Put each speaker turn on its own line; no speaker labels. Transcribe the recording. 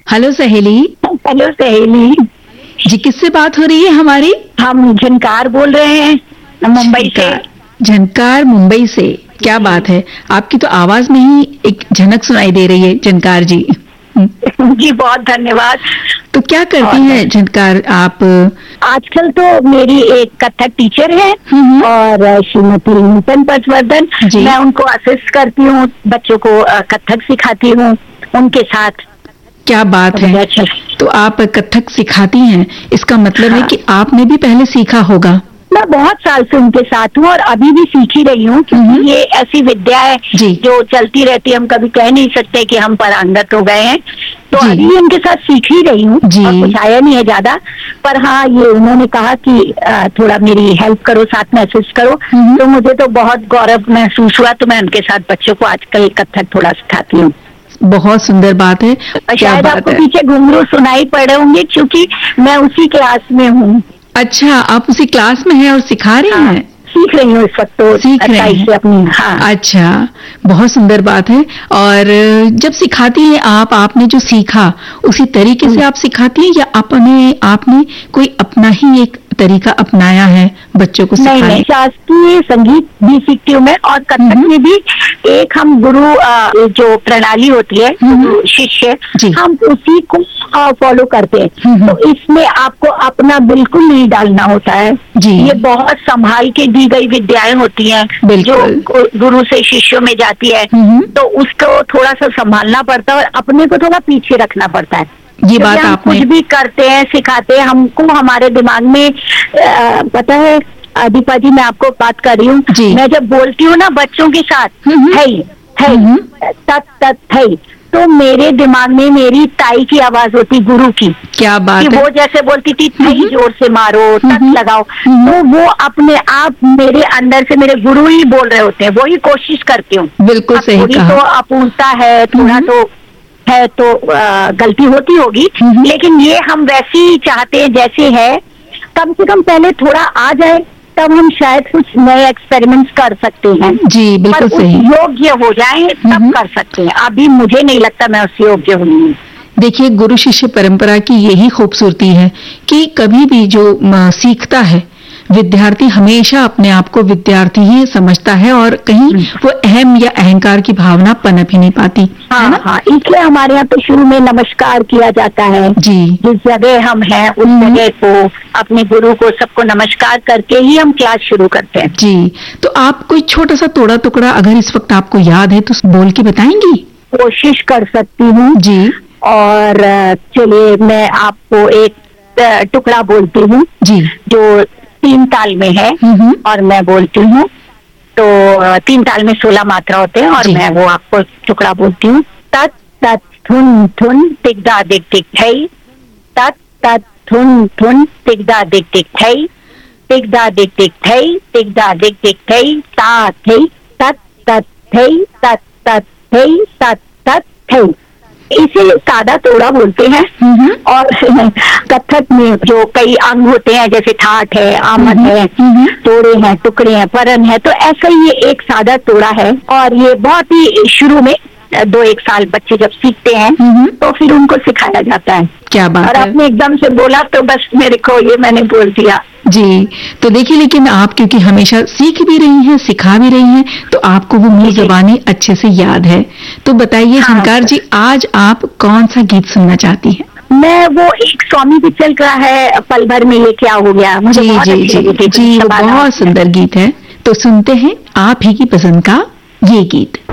Hello सहेली।
Hello सहेली
जी, किससे बात हो रही है हमारी?
हम झनकार बोल रहे हैं मुंबई से।
झनकार मुंबई से, क्या बात है, आपकी तो आवाज में ही एक झनक सुनाई दे रही है झनकार जी।
जी बहुत धन्यवाद।
तो क्या करती हैं झनकार आप?
आजकल तो मेरी एक कथक टीचर है और श्रीमती नूतन पटवर्धन, मैं उनको असिस्ट करती हूँ, बच्चों को कथक सिखाती हूँ उनके साथ।
क्या बात है। तो आप कथक सिखाती हैं, इसका मतलब है कि आपने भी पहले सीखा होगा।
मैं बहुत साल से उनके साथ हूँ और अभी भी सीख ही रही हूँ, क्योंकि ये ऐसी विद्या है जो चलती रहती है। हम कभी कह नहीं सकते कि हम पारंगत हो गए हैं, तो अभी उनके साथ सीख ही रही हूँ और कुछ आया नहीं है ज्यादा। पर हाँ, ये उन्होंने कहा कि थोड़ा मेरी हेल्प करो, साथ में असिस्ट करो, तो मुझे तो बहुत गौरव महसूस हुआ। तो मैं उनके साथ बच्चों को आजकल कथक थोड़ा सिखाती हूँ।
बहुत सुंदर बात है।
शायद आपको पीछे घुंघरू सुनाई पड़े होंगे, क्योंकि मैं उसी क्लास में हूँ।
अच्छा, आप उसी क्लास में हैं और सिखा रही हैं?
सीख रही हूँ इस वक्त, तो
सीख रही हैं
अपनी।
अच्छा, बहुत सुंदर बात है। और जब सिखाती हैं आपने जो सीखा उसी तरीके से आप सिखाती हैं या आपने कोई अपना ही एक तरीका अपनाया है बच्चों को सिखाने?
नहीं, शास्त्रीय संगीत भी सीखती हूँ मैं, और कथक में भी एक हम गुरु जो प्रणाली होती है, शिष्य, हम उसी को फॉलो करते हैं। तो इसमें आपको अपना बिल्कुल नहीं डालना होता है। ये बहुत संभाल के दी गई विद्याएं होती हैं जो गुरु से शिष्यों में जाती है, तो उसको थोड़ा सा संभालना पड़ता है और अपने को थोड़ा पीछे रखना पड़ता है।
ये बात
हम
आपने
कुछ भी करते हैं, सिखाते हैं, हमको हमारे दिमाग में पता है दीपा जी, मैं आपको बात कर रही हूँ, मैं जब बोलती हूँ ना बच्चों के साथ है, तो मेरे दिमाग में मेरी ताई की आवाज होती, गुरु की।
क्या बात
कि
है?
वो जैसे बोलती थी, नहीं जोर से मारो, तक लगाओ, तो वो अपने आप मेरे अंदर से मेरे गुरु ही बोल रहे होते हैं, वो ही कोशिश करती हूँ।
बिल्कुल सही कहा।
तो अपूर्णता है, थोड़ा तो है, तो गलती होती होगी, लेकिन ये हम वैसे ही चाहते हैं जैसे है। कम से कम पहले थोड़ा आ जाए, तब हम शायद कुछ नए एक्सपेरिमेंट्स कर सकते हैं।
जी बिल्कुल सही।
योग्य हो जाए तब कर सकते हैं। अभी मुझे नहीं लगता मैं उस योग्य हूँ।
देखिए, गुरु शिष्य परंपरा की यही खूबसूरती है कि कभी भी जो सीखता है विद्यार्थी हमेशा अपने आप को विद्यार्थी ही समझता है और कहीं वो अहम या अहंकार की भावना पनप ही नहीं पाती। है ना?
हाँ, इसलिए हमारे यहाँ तो शुरू में नमस्कार किया जाता है। जिस जगह हम हैं उस जगह को, अपने गुरु को, सबको नमस्कार करके ही हम क्लास शुरू करते हैं।
जी, तो आप कोई छोटा सा तोड़ा टुकड़ा अगर इस वक्त आपको याद है तो बोल के बताएंगी?
कोशिश कर सकती हूँ जी। और चलिए मैं आपको एक टुकड़ा बोलती हूँ जी, जो 3 ताल में है और मैं बोलती हूँ। तो 3 ताल में 16 मात्रा होते हैं और मैं वो आपको टुकड़ा बोलती हूँ। तत तत थुन थुन तिगदा दिग दिग थई, तत तत थुन थुन तिगदा दिग दिग थई, तिगदा दिग दिग थई, तिगदा दिग दिग थई, ता थई, तत तत थई, तत तत थई, तत तत थई। इसे सादा तोड़ा बोलते हैं। और कथक में जो कई अंग होते हैं, जैसे ठाठ है, आमद है, तोड़े हैं, टुकड़े हैं, परन है, तो ऐसा ही ये एक सादा तोड़ा है। और ये बहुत ही शुरू में 2-1 साल बच्चे जब सीखते हैं तो फिर उनको सिखाया जाता है।
क्या बात
और
है?
आपने एकदम से बोला तो बस मेरे को ये मैंने बोल दिया
जी। तो देखिए, लेकिन आप क्योंकि हमेशा सीख भी रही हैं, सिखा भी रही हैं, तो आपको वो मुंह ज़बानी अच्छे से याद है। तो बताइए झनकार जी, आज आप कौन सा गीत सुनना चाहती हैं?
मैं वो एक स्वामी पिक्चर का है, पल भर में ये क्या हो गया, मुझे
जी, बहुत सुंदर गीत है। तो सुनते हैं आप ही की पसंद का ये गीत।